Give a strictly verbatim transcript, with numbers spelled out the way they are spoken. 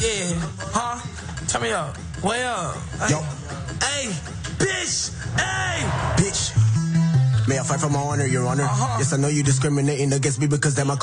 Yeah. Huh? Turn me up. Way up. Yo. Hey, bitch. Hey. Bitch. May I fight for my honor, Your Honor? Uh-huh. Yes, I know you discriminating against me because that my